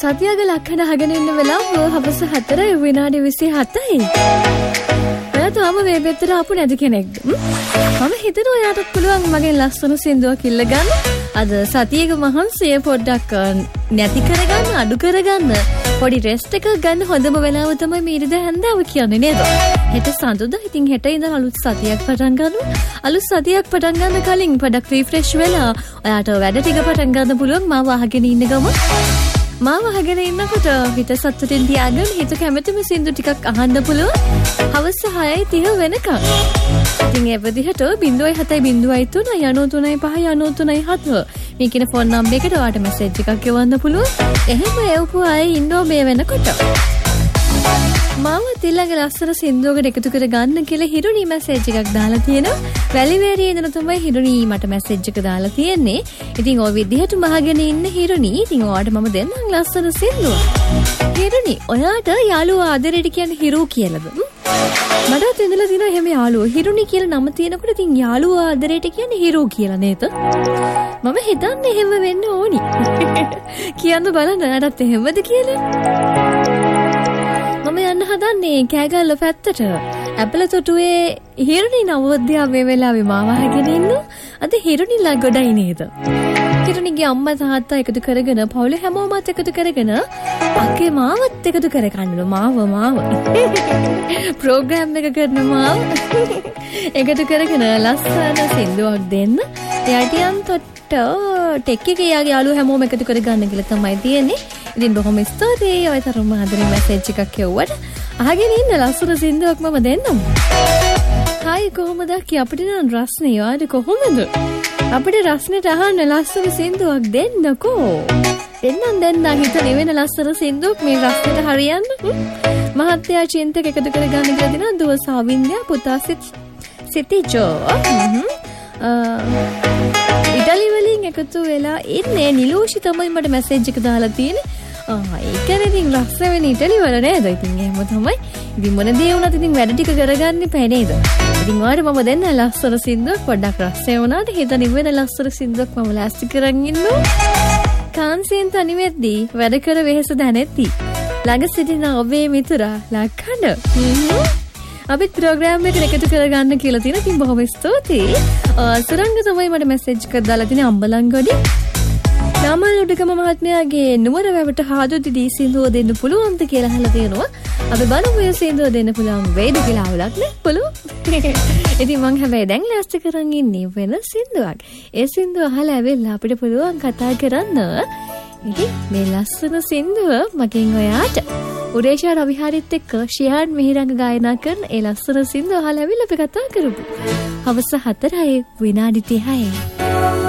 සතියක ලක්ෂණ අහගෙන ඉන්න වෙලාව හවස 4 විනාඩි 27යි. ඔයා තාම මේ පැත්තට ආපු නැති කෙනෙක්ද? මම හිතනවා ඔයාටත් පුළුවන් මගෙන් ලස්සන සින්දුවක් ඉල්ල ගන්න. අද සතියක මහන්සිය පොඩ්ඩක් නැති කරගන්න, අඩු කරගන්න, පොඩි රෙස්ට් එකක් ගන්න හොඳම වෙලාව තමයි මේ ඉරිදා හැන්දාව කියන්නේ නේද? හෙට සඳුදා. ඉතින් හෙට ඉඳන් අලුත් සතියක් පටන් ගන්නවා. අලුත් සතියක් පටන් ගන්න කලින් පොඩක් රිෆ්‍රෙෂ් වෙලා ඔයාට වැඩ ටික පටන් ගන්න පුළුවන්. මාව අහගෙන ඉන්න ගම මාව අහගෙන ඉන්නකොට හිත සතුටින් තියාගෙන හිත කැමතිම සින්දු ටිකක් අහන්න පුළුවන්. හවස 6:30 වෙනකම්. ඉතින් ඒ විදිහට 0703 93 මේ කියන ෆෝන් නම්බර් එකට ඔයාට මෙසේජ් එකක් යවන්න පුළුවන්. එහෙම එවපු අය ඉන්නෝ මේ වෙනකොට. මාව තිලඟ ලස්සන සින්දුවකට එකතු කර ගන්න කියලා හිරුණී මෙසේජ් එකක් දාලා තියෙනවා. වැලිවේරියේ ඉඳන් තමයි හිරුණී මට මෙසේජ් එක දාලා තියෙන්නේ. ඉතින් ওই විදිහට මහගෙන ඉන්න හිරුණී, ඉතින් ඔයාට මම දෙන්නම් ලස්සන සින්දුව. හිරුණී, ඔයාට යාළුවා ආදරෙට කියන්නේ හිරු කියලාද? මටත් ඉඳලා තියෙනවා එහෙම යාළුවෝ. හිරුණී කියලා නම තියෙනකොට ඉතින් යාළුවා ආදරෙට කියන්නේ හිරු කියලා නේද? මම හිතන්නේ එහෙම වෙන්න ඕනි. කියන්න බලන්න ඔයාටත් එහෙමද කියලා. මම යන්න හදන්නේ කෑගල්ල පැත්තට. ඇපලතොටුවේ හිරුණී නවෝදයා මේ වෙලාවේ මාව අහගෙන ඉන්නවා. අද හිරුණීලා ගොඩයි නේද? හිරුණීගේ අම්මා තාත්තා එකතු කරගෙන පවුලේ හැමෝමත් එකතු කරගෙන අක්කේ මාවත් එකතු කරගන්නවා. මාව ප්‍රෝග්‍රෑම් එක කරන මාව එකතු කරගෙන ලස්සන සින්දුවක් දෙන්න. යටියන් තොට ටෙක් එකේ යාගේ යාළුවෝ හැමෝම එකතු කරගන්න කියලා තමයි තියෙන්නේ. ඉතින් බොහොම ස්තුතියි ඔය තරම් ආදරේ මෙසේජ් එකක් යවුවට. අහගෙන ඉන්න ලස්සන සින්දුවක් මම දෙන්නම්. හායි කොහොමද කි අපිට නම් රස්නේ යාට කොහොමද? අපිට රස්නේට අහන්න ලස්සන සින්දුවක් දෙන්නකෝ. දෙන්නම් හිත නෙවෙන ලස්සන සින්දුවක් මේ රස්නේට හරියන්න. මහත්තයා චින්තක එකතු කරගන්න කියලා දිනා දුව සාවින්ද්‍යා පුතා සිටිජෝ. ඉටලි වලින් එකතු වෙලා ඉන්නේ නිලෝෂි තමයි මට මෙසේජ් එක දාලා තියෙන්නේ. ඒක නේද ලස්සන වෙන ඉටලි වල නේද? ඉතින් එහෙම තමයි. ඉතින් මොන දේ වුණත් ඉතින් වැඩ ටික කරගන්න ඉපැයි නේද? ඉතින් ඔයාලට මම දෙන්න ලස්සන සින්දුවක් පොඩ්ඩක් රස්නේ වුණාට හිත නිවෙන ලස්සන සින්දුවක් මම ලෑස්ති කරන් ඉන්නවා. කාන්සියෙන් තනි වෙද්දී වැඩ කර වෙහෙස දැනෙද්දී ළඟ සිටින ඔබේ මිතුරා ලක්හඬ. අපිත් ප්‍රෝග්‍රෑම් එකට එකතු කරගන්න කියලා තියෙන. ඉතින් බොහොම ස්තුතියි. සුරංග තමයි මට මෙසේජ් එකක් දාලා තියෙන්නේ අම්බලන්ගොඩි. නාමල් උඩකම මහත්මයාගේ නුවර වැවට හාදුදිදී සින්දුව දෙන්න පුළුවන්ද කියලා අහලා තියෙනවා. අපි බලමු මේ සින්දුව දෙන්න පුළුවන් වේද කියලා අවුලක් නේ පුළුවන්. ඉතින් මං හැබැයි දැන් ලෑස්ති කරන් ඉන්නේ වෙන සින්දුවක්. ඒ සින්දුව අහලා ඇවිල්ලා අපිට පුළුවන් කතා කරන්න. ඉතින් මේ ලස්සන සින්දුව මගෙන් ඔයාට උරේෂා රවිහාරිත් එක්ක ශියාන් මිහිරංග ගායනා කරන ඒ ලස්සන සින්දුව අහලා ඇවිල්ලා අපි කතා කරමු. හවස 4 විනාඩි 30.